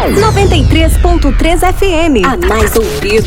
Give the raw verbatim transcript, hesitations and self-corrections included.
noventa e três ponto três F M. A mais ouvida.